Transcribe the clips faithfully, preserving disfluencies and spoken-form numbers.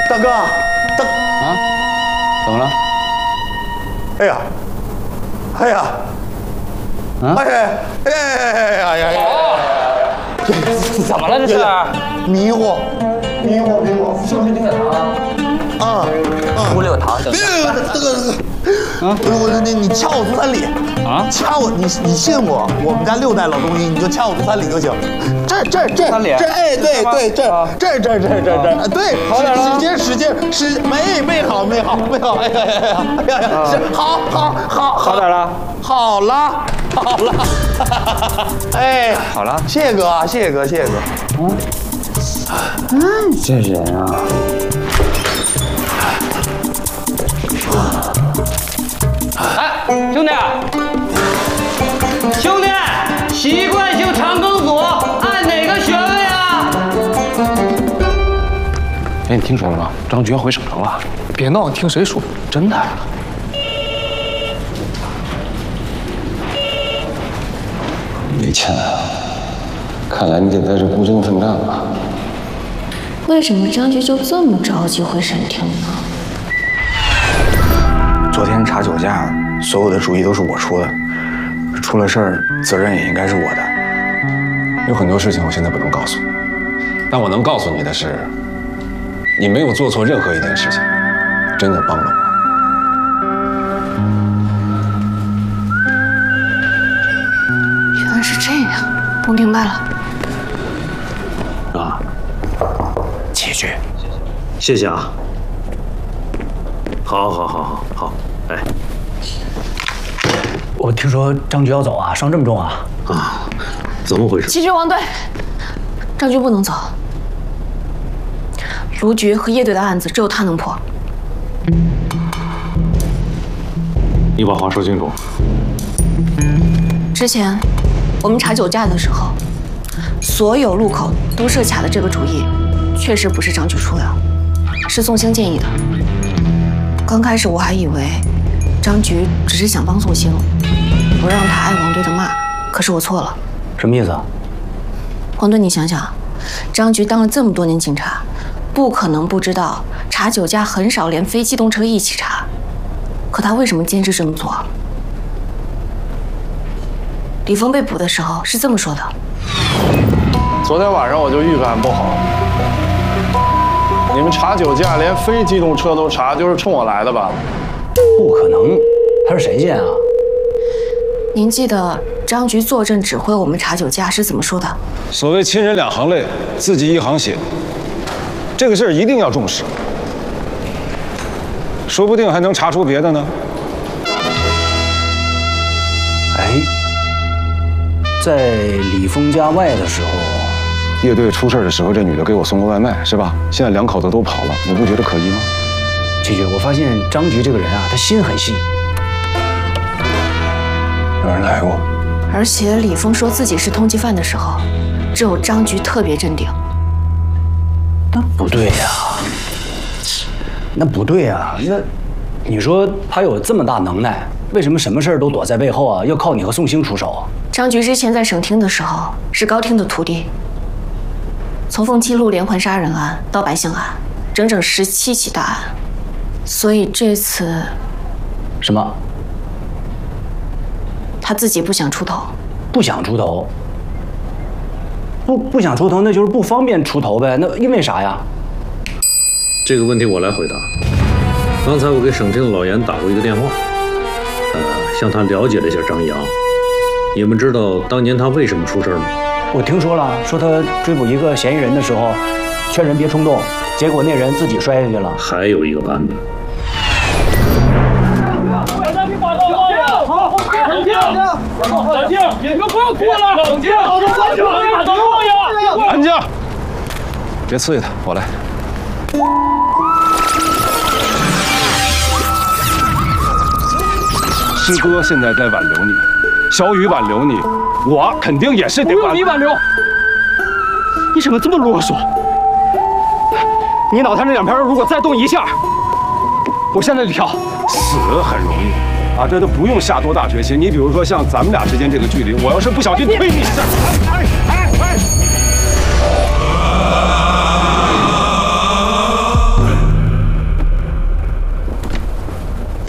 大哥，大啊，怎么了？ 哎呀，哎呀， 啊， 哎呀，哎呀呀呀！ 怎么了这是？ 迷糊，迷糊，迷糊， 是不是这个糖？ 啊啊！ 屋里有糖，等别别别，这个啊，我你你掐我足三里啊， 掐我，你你信我，我们家六代老中医，你就掐我足三里就行。这这这这，哎，对对，这这这这这这，对，使劲使劲使，没没好没好没好，哎呀呀呀呀呀，是好好好好点了， 好了好了，哎， 好了， 谢谢哥啊，谢谢哥，谢谢哥。 嗯，嗯，这人啊。 哎，兄弟，兄弟，习惯性肠梗阻，按哪个穴位啊？ 哎，你听说了吗？张局要回省城了。 别闹，你听谁说？ 真的。 李倩，看来你得在这孤军奋战了。 为什么张局就这么着急回省厅呢？ 昨天查酒驾，所有的主意都是我出的，出了事儿，责任也应该是我的。 有很多事情我现在不能告诉你，但我能告诉你的是，你没有做错任何一件事情，真的帮了我。 原来是这样，我明白了。 啊，起去，谢谢啊。好，好，好，好，好。 哎， 我听说张局要走啊，伤这么重啊！ 啊，怎么回事？ 齐局王队，张局不能走。卢局和叶队的案子只有他能破。 你把话说清楚。 之前我们查酒驾的时候，所有路口都设卡的这个主意，确实不是张局出的，是宋兴建议的。刚开始我还以为。 张局只是想帮宋兴，不让他挨王队的骂，可是我错了。 什么意思啊？ 王队，你想想，张局当了这么多年警察，不可能不知道查酒驾很少连非机动车一起查，可他为什么坚持这么做？李峰被捕的时候是这么说的： 昨天晚上我就预感不好，你们查酒驾连非机动车都查，就是冲我来的吧？ 不可能，他是谁见啊？ 您记得张局坐镇指挥我们查酒驾是怎么说的？ 所谓亲人两行泪，自己一行血，这个事儿一定要重视，说不定还能查出别的呢。 哎，在李峰家外的时候， 叶队出事的时候，这女的给我送过外卖，是吧？现在两口子都跑了，你不觉得可疑吗？ 七局，我发现张局这个人啊，他心很细。 有人来过， 而且李峰说自己是通缉犯的时候，只有张局特别镇定。 那不对呀，那不对呀，那你说他有这么大能耐，为什么什么事儿都躲在背后啊？要靠你和宋兴出手？ 张局之前在省厅的时候是高厅的徒弟，从凤七路连环杀人案到白象案，整整十七起大案。 所以这次， 什么？ 他自己不想出头， 不想出头，不不想出头，那就是不方便出头呗。那因为啥呀？ 这个问题我来回答。刚才我给省厅的老严打过一个电话，呃，向他了解了一下张扬。你们知道当年他为什么出事吗？ 我听说了，说他追捕一个嫌疑人的时候，劝人别冲动，结果那人自己摔下去了。 还有一个版本。 冷静，冷静，你们不要哭了，冷静，冷静， 安静，别刺激他，我来。师哥现在在挽留你，小雨挽留你，我肯定也是得挽留。 不用你挽留，你怎么这么啰嗦？你脑袋那两片肉如果再动一下，我现在就跳。 死很容易。 啊，这都不用下多大决心。你比如说，像咱们俩之间这个距离，我要是不小心推你一下，哎哎哎！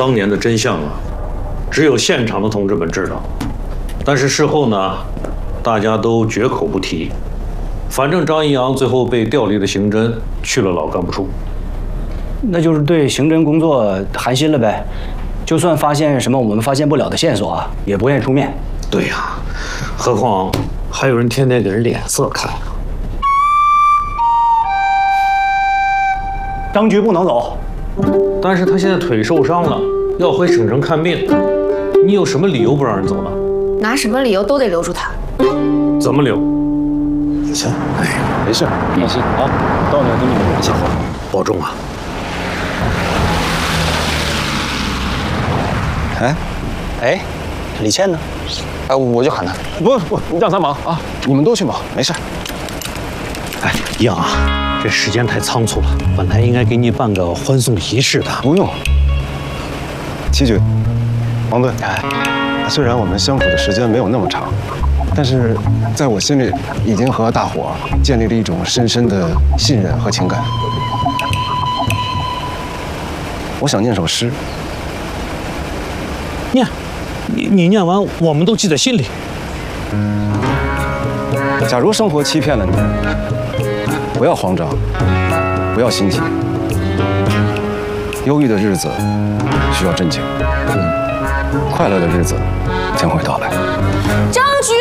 当年的真相啊，只有现场的同志们知道。但是事后呢，大家都绝口不提。反正张一阳最后被调离了刑侦，去了老干部处。 那就是对刑侦工作寒心了呗。就算发现什么我们发现不了的线索啊，也不愿意出面。 对呀、啊，何况还有人天天给人脸色看。 张局不能走， 但是他现在腿受伤了，要回省城看病。你有什么理由不让人走呢？ 拿什么理由都得留住他。 怎么留？ 行，哎，没事，放心啊，到那儿跟你们联系。 保重啊。 哎， 哎，李倩呢？ 哎，我就喊他。 不不，让他忙啊，你们都去忙，没事。 哎，一阳啊，这时间太仓促了，本来应该给你办个欢送仪式的。 不用。七局，王队，哎，虽然我们相处的时间没有那么长，但是在我心里已经和大伙建立了一种深深的信任和情感。我想念首诗。 念，你你念完，我们都记在心里。 假如生活欺骗了你，不要慌张，不要心急。忧郁的日子需要镇静，快乐的日子将会到来。 张局，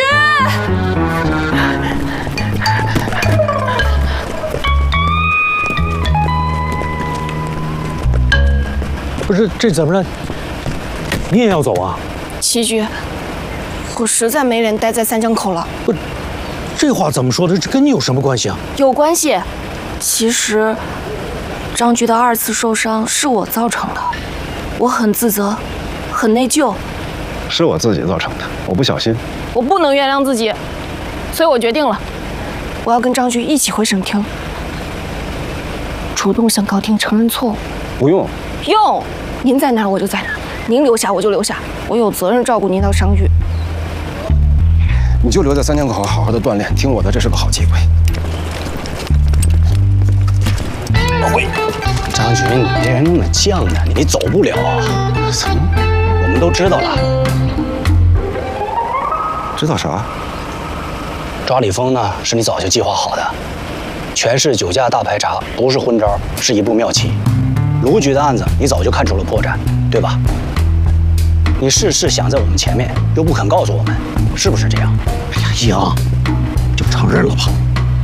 不是，这怎么了？你也要走啊？ 齐局，我实在没脸待在三江口了。 不，这话怎么说的？这跟你有什么关系啊？ 有关系。其实，张局的二次受伤是我造成的，我很自责，很内疚。 是我自己造成的，我不小心。 我不能原谅自己，所以我决定了，我要跟张局一起回省厅，主动向高厅承认错误。 不用。 用，您在哪儿我就在哪儿，您留下我就留下，我有责任照顾您到伤愈。 你就留在三江口好好的锻炼，听我的，这是个好机会。 喂，张局，你这人那么犟呢，你走不了啊！怎么？我们都知道了。 知道啥？ 抓李峰呢，是你早就计划好的。全市酒驾大排查不是昏招，是一步妙棋。卢局的案子，你早就看出了破绽，对吧？你事事想在我们前面，又不肯告诉我们，是不是这样？ 哎呀，一阳，就承认了吧。